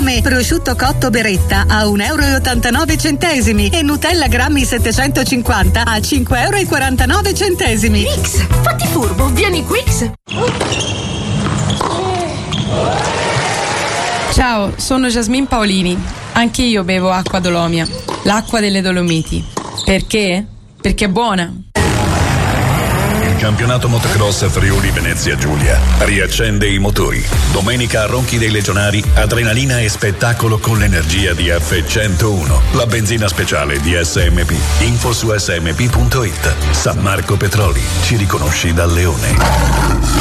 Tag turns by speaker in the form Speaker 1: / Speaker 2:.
Speaker 1: come prosciutto cotto Beretta a €1,89 e Nutella grammi 750 a €5,49.
Speaker 2: Quix, fatti furbo, vieni Quix.
Speaker 3: Ciao, sono Jasmine Paolini. Anche io bevo acqua Dolomia, l'acqua delle Dolomiti. Perché? Perché è buona.
Speaker 4: Campionato motocross Friuli Venezia Giulia. Riaccende i motori. Domenica a Ronchi dei Legionari, adrenalina e spettacolo con l'energia di F101. La benzina speciale di SMP. Info su smp.it. San Marco Petroli. Ci riconosci dal leone.